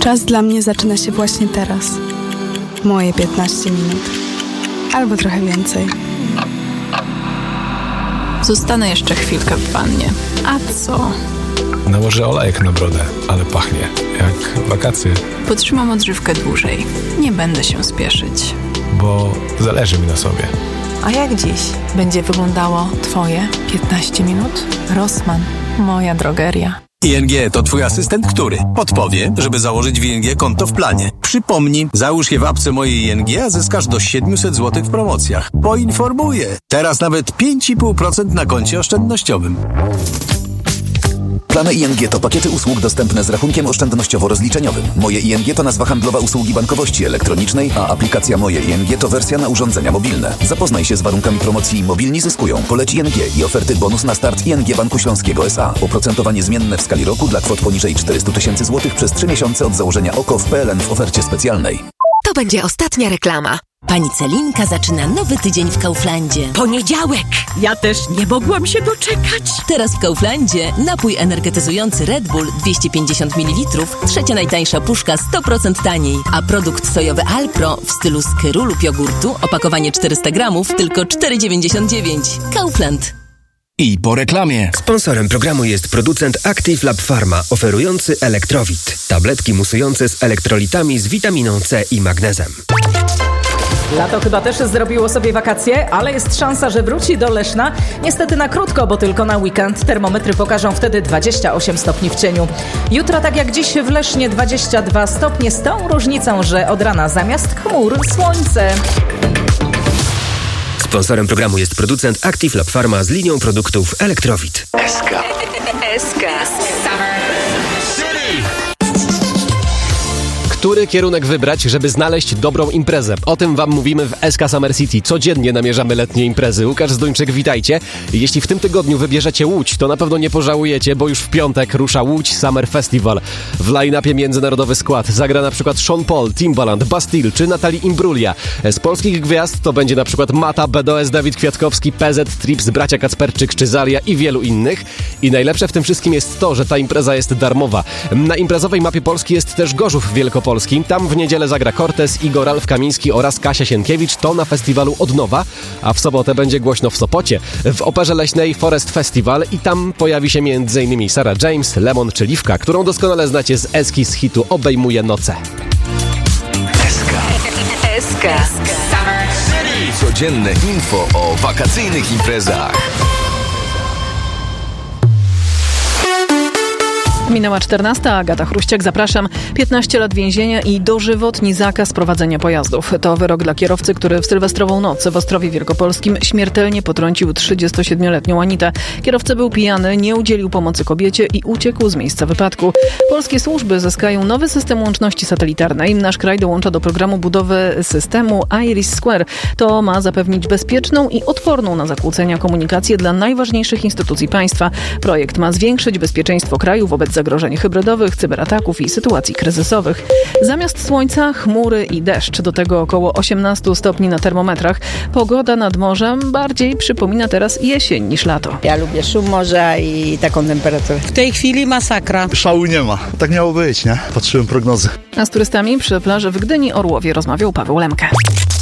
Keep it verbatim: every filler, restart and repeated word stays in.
Czas dla mnie zaczyna się właśnie teraz. Moje piętnaście minut. Albo trochę więcej. Zostanę jeszcze chwilkę w wannie. A co? Nałożę olejek na brodę, ale pachnie jak wakacje. Potrzymam odżywkę dłużej. Nie będę się spieszyć. Bo zależy mi na sobie. A jak dziś będzie wyglądało Twoje piętnaście minut? Rossmann, moja drogeria. I N G to Twój asystent, który podpowie, żeby założyć w I N G konto w planie. Przypomnij, załóż je w apce mojej I N G, a zyskasz do siedemset złotych w promocjach. Poinformuję. Teraz nawet pięć i pół procent na koncie oszczędnościowym. Plany I N G to pakiety usług dostępne z rachunkiem oszczędnościowo-rozliczeniowym. Moje I N G to nazwa handlowa usługi bankowości elektronicznej, a aplikacja Moje I N G to wersja na urządzenia mobilne. Zapoznaj się z warunkami promocji Mobilni zyskują. Poleć I N G i oferty bonus na start I N G Banku Śląskiego S A. Oprocentowanie zmienne w skali roku dla kwot poniżej czterysta tysięcy złotych przez trzy miesiące od założenia O K O w P L N w ofercie specjalnej. To będzie ostatnia reklama. Pani Celinka zaczyna nowy tydzień w Kauflandzie. Poniedziałek! Ja też nie mogłam się doczekać. Teraz w Kauflandzie napój energetyzujący Red Bull dwieście pięćdziesiąt mililitrów, trzecia najtańsza puszka sto procent taniej. A produkt sojowy Alpro w stylu skyru lub jogurtu, opakowanie czterysta gramów, tylko cztery dziewięćdziesiąt dziewięć. Kaufland. I po reklamie. Sponsorem programu jest producent Active Lab Pharma, oferujący Elektrowit. Tabletki musujące z elektrolitami z witaminą C i magnezem. Lato chyba też zrobiło sobie wakacje, ale jest szansa, że wróci do Leszna. Niestety na krótko, bo tylko na weekend. Termometry pokażą wtedy dwadzieścia osiem stopni w cieniu. Jutro, tak jak dziś w Lesznie, dwadzieścia dwa stopnie, z tą różnicą, że od rana zamiast chmur słońce. Sponsorem programu jest producent Active Lab Pharma z linią produktów Elektrowit. S K. S K. Który kierunek wybrać, żeby znaleźć dobrą imprezę? O tym wam mówimy w S K Summer City. Codziennie namierzamy letnie imprezy. Łukasz Zduńczyk, witajcie. Jeśli w tym tygodniu wybierzecie Łódź, to na pewno nie pożałujecie, bo już w piątek rusza Łódź Summer Festival. W line-upie międzynarodowy skład zagra na przykład Sean Paul, Timbaland, Bastille czy Natalie Imbruglia. Z polskich gwiazd to będzie na przykład Mata, B D O S, Dawid Kwiatkowski, P Z, Trips, bracia Kacperczyk czy Zalia i wielu innych. I najlepsze w tym wszystkim jest to, że ta impreza jest darmowa. Na imprezowej mapie Polski jest też Gorzów Wielkopolski. Tam w niedzielę zagra Cortez, Igor Ralf Kamiński oraz Kasia Sienkiewicz. To na festiwalu od nowa, a w sobotę będzie głośno w Sopocie. W Operze Leśnej Forest Festival i tam pojawi się m.in. Sarah James, Lemon czy Liwka, którą doskonale znacie z Eski z hitu Obejmuje noce. S K. S K. Codzienne info o wakacyjnych imprezach. Minęła czternasta, Agata Chruściak, zapraszam. piętnaście lat więzienia i dożywotni zakaz prowadzenia pojazdów. To wyrok dla kierowcy, który w sylwestrową noc w Ostrowie Wielkopolskim śmiertelnie potrącił trzydziestosiedmioletnią Anitę. Kierowca był pijany, nie udzielił pomocy kobiecie i uciekł z miejsca wypadku. Polskie służby zyskają nowy system łączności satelitarnej. Nasz kraj dołącza do programu budowy systemu Iris Square. To ma zapewnić bezpieczną i odporną na zakłócenia komunikację dla najważniejszych instytucji państwa. Projekt ma zwiększyć bezpieczeństwo kraju wobec zagrożeń hybrydowych, cyberataków i sytuacji kryzysowych. Zamiast słońca, chmury i deszcz. Do tego około osiemnaście stopni na termometrach. Pogoda nad morzem bardziej przypomina teraz jesień niż lato. Ja lubię szum morza i taką temperaturę. W tej chwili masakra. Szału nie ma. Tak miało być, nie? Patrzyłem prognozy. A z turystami przy plaży w Gdyni Orłowie rozmawiał Paweł Lemke.